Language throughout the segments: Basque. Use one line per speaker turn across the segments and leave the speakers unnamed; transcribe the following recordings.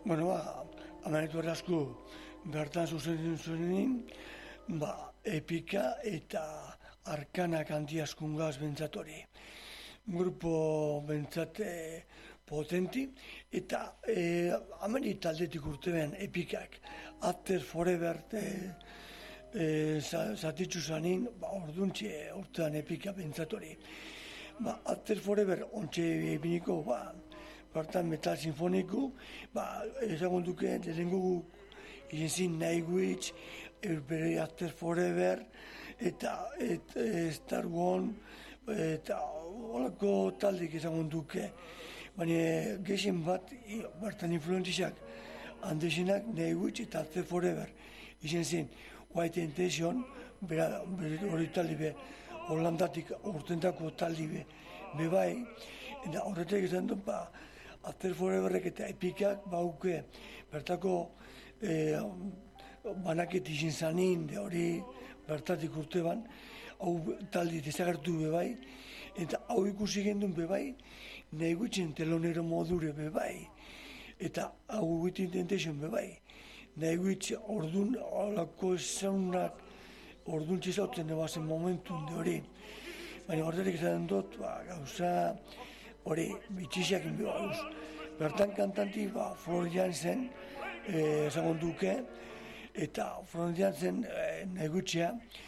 Bueno, amanetu errazku bertan zuzen zuenin, epika eta arkanak handiaskungaz bentsatori. Grupo bentsat potenti, eta ameni taldetik urtean epikak, After Forever zatitzu zanin, orduntxe urtean epika bentsatori. After Forever ontxe ebiniko, bertan metal sinfoniku, ezagun duke, lehenengo izin Nightwish, bere After Forever, eta Star One, eta holako taldik ezagun duke. Baina gehien bat, bertan influentziak, handesenak Nightwish eta After Forever. Izan zen, White Intention, hori taldi be, Holandatik urtentako taldi be bai, eta horretak izan dut, After Foreverrek eta epikak bauke bertako banaket izin zanin, hori bertatik urte ban, hau taldi desagertu bebai, eta hau ikusi gendun bebai, nahi gutzen telonero modure bebai, eta hau gutin tentation bebai, nahi gutzen ordun, holako zaunak, ordun txizautzen ebazen momentun de hori, baina horretak izan dut, gauza, hori, bitxiziak inbio gauz. Bertan kantanti, Floyd Jansen, ezagun duke, eta Floyd Jansen negutxea,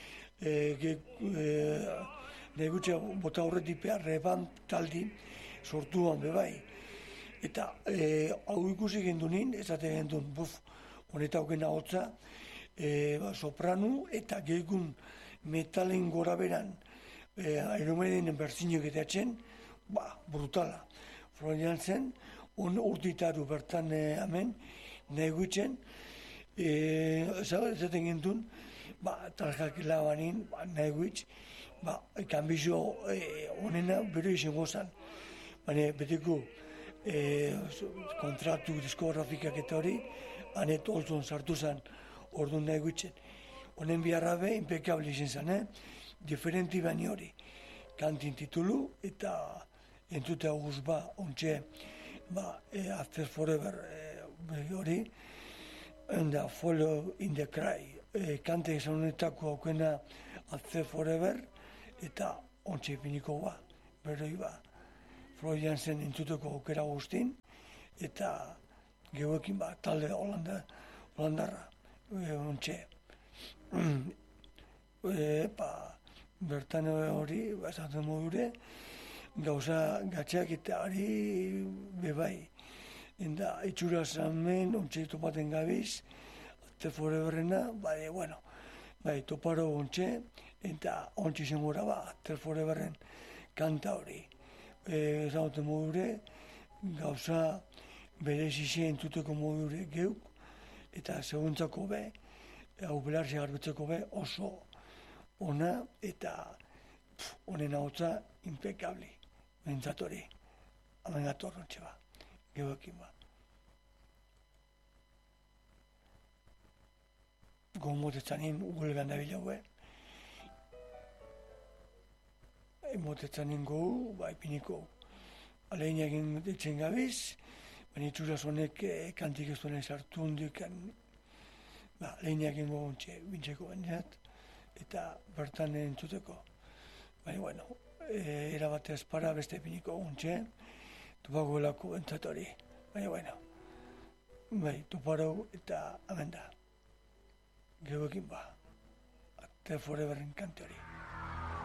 negutxea bota horretik reban taldi sortuan bebai. Eta hau ikusi gendunin, ezate gendun, honeta hokena hotza, sopranu eta gehiagun metalen gora beran, Iron berzinok edatzen, brutala. Floyd Jansen, urtitaru bertan hemen, nahi gutzen, ezaten gendun, tarjak labanin, nahi gutz, kanbizio honena bero izango zan. Baina beteko kontratu diskografikak eta hori, Anet Olson sartu zan, orduan nahi gutzen. Honen biharrabe, impecable izan zan, diferenti bani hori. Kantin titulu eta entzute august ontxe, After Forever hori, and Follow in the Cry. Kante izan honetako aukena After Forever, eta ontxe finiko beroi Floyd Jansen entzuteko aukera guztin, eta geuekin talde holandarra, ontxe. Bertan hori, esaten modure, gauza gatxak eta hori bebai. Eta itxura zamen, ontxe topaten gabiz, After Foreverrena, toparo ontxe, eta ontxe izan gora After Foreverren kanta hori. Esaten modure, gauza bere zizien entzuteko modure geuk, eta seguntzako be, hau belarzi garbitzeko be oso ona eta honen ahotza impecable, bentsatori, amengator ontxe geuekin Gomotetzanin huelgan da bilaue, emotetzanin gogu, ipiniko alein egin ditzen gabiz, baina itxuraz honek kantik ez duenek sartu hundikan, alein egin gogu ontxe bintzeko bainat, eta bertan entzuteko. Baina, erabatez para beste ipiniko ontxe, topako helako bentsatori. Baina, toparo eta amenda. Geuekin After Foreverren kante hori.